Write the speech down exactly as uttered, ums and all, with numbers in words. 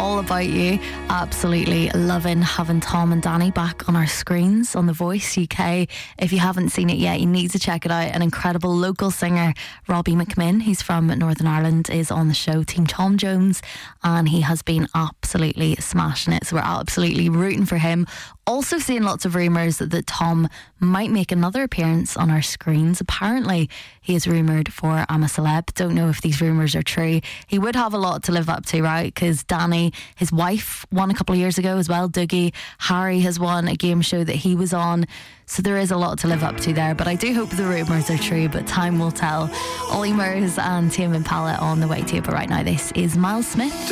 all about you. Absolutely loving having Tom and Danny back on our screens on The Voice U K. If you haven't seen it yet, you need to check it out. An incredible local singer, Robbie McMinn, who's from Northern Ireland, is on the show, Team Tom Jones, and he has been absolutely smashing it. So we're absolutely rooting for him. Also seeing lots of rumours that, that Tom might make another appearance on our screens. Apparently he is rumoured for I'm a Celeb. Don't know if these rumours are true. He would have a lot to live up to, right? Because Danny, his wife, won a couple of years ago as well. Dougie, Harry has won a game show that he was on. So there is a lot to live up to there. But I do hope the rumours are true, but time will tell. Ollie Murs and Tame Impala on the way to you. But right now this is Miles Smith.